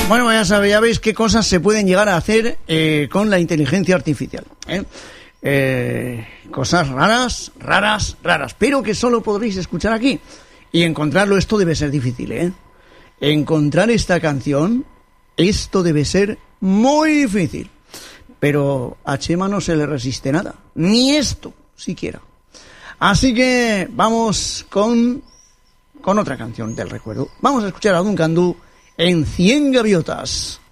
Bueno, ya veis qué cosas se pueden llegar a hacer con la inteligencia artificial. Cosas raras, pero que solo podréis escuchar aquí. Y encontrarlo, esto debe ser difícil, Encontrar esta canción, esto debe ser muy difícil. Pero a Chema no se le resiste nada, ni esto siquiera. Así que vamos con otra canción del recuerdo. Vamos a escuchar a Duncan Du en 100 gaviotas.